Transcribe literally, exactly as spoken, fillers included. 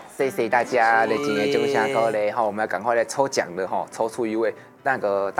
谢谢大家的今天钟下课嘞哈，我们要赶快来抽奖了哈，抽出一位那个大。